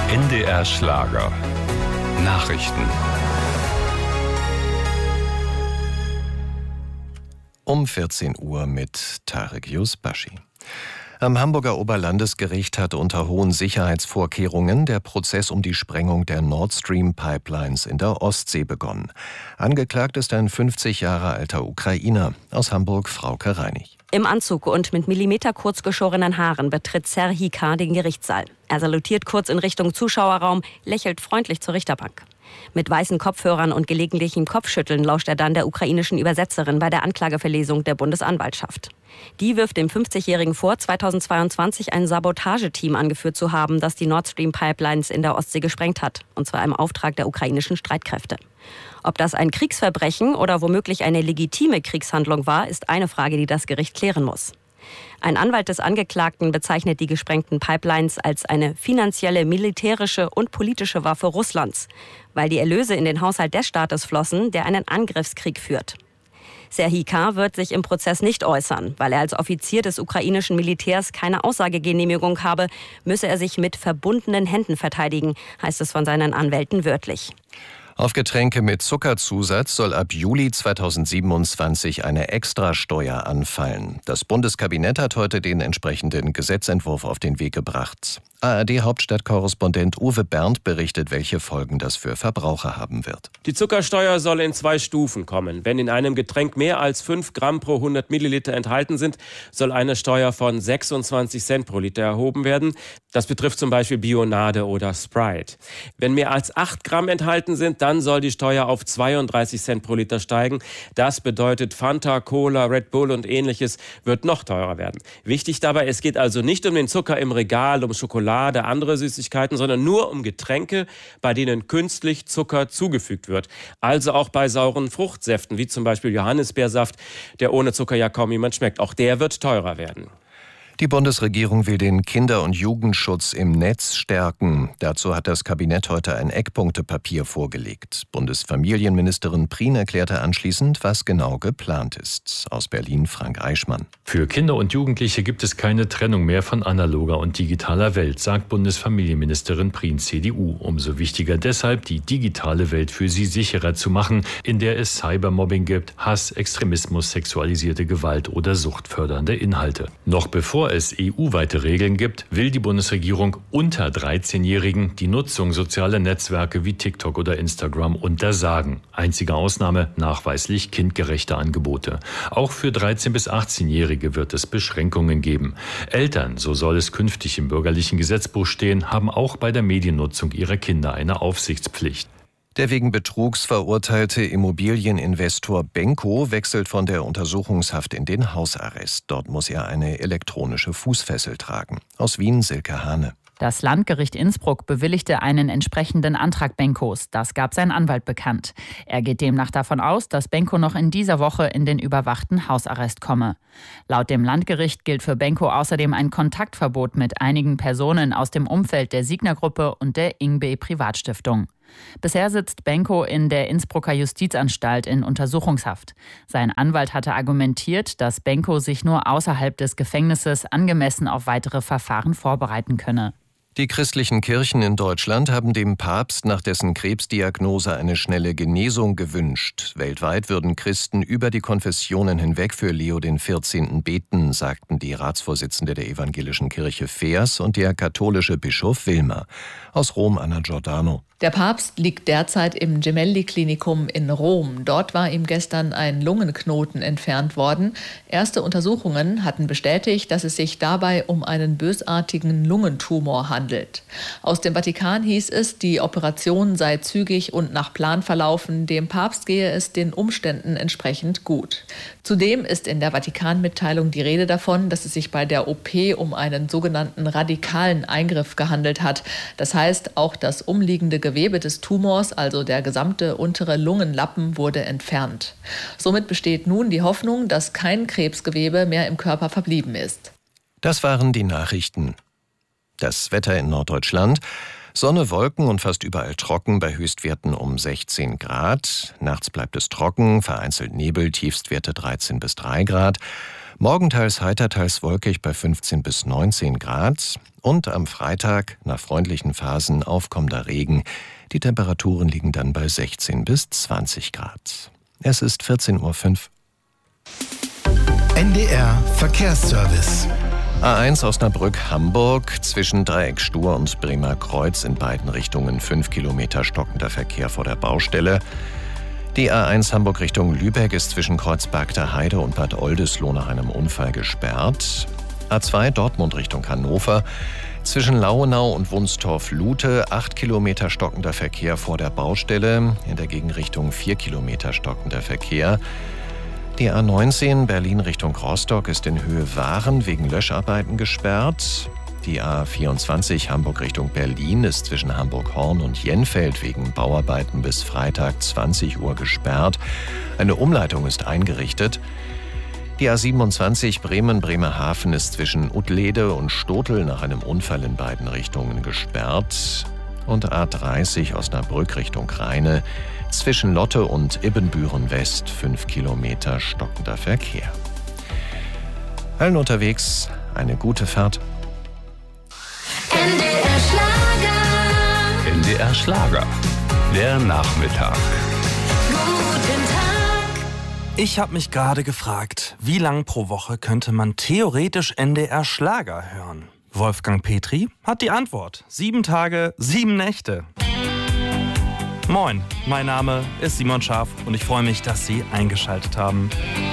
NDR Schlager. Nachrichten. Um 14 Uhr mit Tarek Yusbashi. Am Hamburger Oberlandesgericht hat unter hohen Sicherheitsvorkehrungen der Prozess um die Sprengung der Nord Stream Pipelines in der Ostsee begonnen. Angeklagt ist ein 50 Jahre alter Ukrainer. Aus Hamburg Frauke Reinig. Im Anzug und mit millimeterkurz geschorenen Haaren betritt Serhii K. den Gerichtssaal. Er salutiert kurz in Richtung Zuschauerraum, lächelt freundlich zur Richterbank. Mit weißen Kopfhörern und gelegentlichem Kopfschütteln lauscht er dann der ukrainischen Übersetzerin bei der Anklageverlesung der Bundesanwaltschaft. Die wirft dem 50-Jährigen vor, 2022 ein Sabotageteam angeführt zu haben, das die Nord Stream Pipelines in der Ostsee gesprengt hat, und zwar im Auftrag der ukrainischen Streitkräfte. Ob das ein Kriegsverbrechen oder womöglich eine legitime Kriegshandlung war, ist eine Frage, die das Gericht klären muss. Ein Anwalt des Angeklagten bezeichnet die gesprengten Pipelines als eine finanzielle, militärische und politische Waffe Russlands, weil die Erlöse in den Haushalt des Staates flossen, der einen Angriffskrieg führt. Serhii K. wird sich im Prozess nicht äußern. Weil er als Offizier des ukrainischen Militärs keine Aussagegenehmigung habe, müsse er sich mit verbundenen Händen verteidigen, heißt es von seinen Anwälten wörtlich. Auf Getränke mit Zuckerzusatz soll ab Juli 2027 eine Extrasteuer anfallen. Das Bundeskabinett hat heute den entsprechenden Gesetzentwurf auf den Weg gebracht. ARD-Hauptstadtkorrespondent Uwe Berndt berichtet, welche Folgen das für Verbraucher haben wird. Die Zuckersteuer soll in 2 Stufen kommen. Wenn in einem Getränk mehr als 5 Gramm pro 100 Milliliter enthalten sind, soll eine Steuer von 26 Cent pro Liter erhoben werden. Das betrifft zum Beispiel Bionade oder Sprite. Wenn mehr als 8 Gramm enthalten sind, dann soll die Steuer auf 32 Cent pro Liter steigen. Das bedeutet, Fanta, Cola, Red Bull und Ähnliches wird noch teurer werden. Wichtig dabei, es geht also nicht um den Zucker im Regal, um Schokolade, andere Süßigkeiten, sondern nur um Getränke, bei denen künstlich Zucker zugefügt wird. Also auch bei sauren Fruchtsäften, wie zum Beispiel Johannisbeersaft, der ohne Zucker ja kaum jemand schmeckt. Auch der wird teurer werden. Die Bundesregierung will den Kinder- und Jugendschutz im Netz stärken. Dazu hat das Kabinett heute ein Eckpunktepapier vorgelegt. Bundesfamilienministerin Prien erklärte anschließend, was genau geplant ist. Aus Berlin Frank Eichmann. Für Kinder und Jugendliche gibt es keine Trennung mehr von analoger und digitaler Welt, sagt Bundesfamilienministerin Prien CDU. Umso wichtiger deshalb, die digitale Welt für sie sicherer zu machen, in der es Cybermobbing gibt, Hass, Extremismus, sexualisierte Gewalt oder suchtfördernde Inhalte. Noch bevor es EU-weite Regeln gibt, will die Bundesregierung unter 13-Jährigen die Nutzung sozialer Netzwerke wie TikTok oder Instagram untersagen. Einzige Ausnahme, nachweislich kindgerechte Angebote. Auch für 13- bis 18-Jährige wird es Beschränkungen geben. Eltern, so soll es künftig im bürgerlichen Gesetzbuch stehen, haben auch bei der Mediennutzung ihrer Kinder eine Aufsichtspflicht. Der wegen Betrugs verurteilte Immobilieninvestor Benko wechselt von der Untersuchungshaft in den Hausarrest. Dort muss er eine elektronische Fußfessel tragen. Aus Wien Silke Hane. Das Landgericht Innsbruck bewilligte einen entsprechenden Antrag Benkos. Das gab sein Anwalt bekannt. Er geht demnach davon aus, dass Benko noch in dieser Woche in den überwachten Hausarrest komme. Laut dem Landgericht gilt für Benko außerdem ein Kontaktverbot mit einigen Personen aus dem Umfeld der Signa-Gruppe und der Ingbe Privatstiftung. Bisher sitzt Benko in der Innsbrucker Justizanstalt in Untersuchungshaft. Sein Anwalt hatte argumentiert, dass Benko sich nur außerhalb des Gefängnisses angemessen auf weitere Verfahren vorbereiten könne. Die christlichen Kirchen in Deutschland haben dem Papst nach dessen Krebsdiagnose eine schnelle Genesung gewünscht. Weltweit würden Christen über die Konfessionen hinweg für Leo XIV. Beten, sagten die Ratsvorsitzende der evangelischen Kirche Feers und der katholische Bischof Wilmer. Aus Rom Anna Giordano. Der Papst liegt derzeit im Gemelli-Klinikum in Rom. Dort war ihm gestern ein Lungenknoten entfernt worden. Erste Untersuchungen hatten bestätigt, dass es sich dabei um einen bösartigen Lungentumor handelt. Aus dem Vatikan hieß es, die Operation sei zügig und nach Plan verlaufen. Dem Papst gehe es den Umständen entsprechend gut. Zudem ist in der Vatikan-Mitteilung die Rede davon, dass es sich bei der OP um einen sogenannten radikalen Eingriff gehandelt hat. Das heißt, auch das umliegende Gewebe des Tumors, also der gesamte untere Lungenlappen, wurde entfernt. Somit besteht nun die Hoffnung, dass kein Krebsgewebe mehr im Körper verblieben ist. Das waren die Nachrichten. Das Wetter in Norddeutschland. Sonne, Wolken und fast überall trocken bei Höchstwerten um 16 Grad. Nachts bleibt es trocken, vereinzelt Nebel, Tiefstwerte 13 bis 3 Grad. Morgen teils heiter, teils wolkig bei 15 bis 19 Grad. Und am Freitag nach freundlichen Phasen aufkommender Regen. Die Temperaturen liegen dann bei 16 bis 20 Grad. Es ist 14:05 Uhr. NDR Verkehrsservice. A1 Osnabrück-Hamburg zwischen Dreieck Stur und Bremer Kreuz in beiden Richtungen 5 Kilometer stockender Verkehr vor der Baustelle. Die A1 Hamburg Richtung Lübeck ist zwischen Kreuzberg der Heide und Bad Oldesloe nach einem Unfall gesperrt. A2 Dortmund Richtung Hannover. Zwischen Lauenau und Wunstorf-Lute 8 Kilometer stockender Verkehr vor der Baustelle. In der Gegenrichtung 4 Kilometer stockender Verkehr. Die A19 Berlin Richtung Rostock ist in Höhe Waren wegen Löscharbeiten gesperrt. Die A24 Hamburg Richtung Berlin ist zwischen Hamburg-Horn und Jenfeld wegen Bauarbeiten bis Freitag 20 Uhr gesperrt. Eine Umleitung ist eingerichtet. Die A27 Bremen-Bremerhaven ist zwischen Uttlede und Stotel nach einem Unfall in beiden Richtungen gesperrt. Und A30 Osnabrück Richtung Rheine zwischen Lotte und Ibbenbüren West 5 Kilometer stockender Verkehr. Allen unterwegs eine gute Fahrt. NDR Schlager. NDR Schlager. Der Nachmittag. Guten Tag. Ich habe mich gerade gefragt, wie lang pro Woche könnte man theoretisch NDR Schlager hören? Wolfgang Petri hat die Antwort. 7 Tage, 7 Nächte. Moin, mein Name ist Simon Scharf und ich freue mich, dass Sie eingeschaltet haben.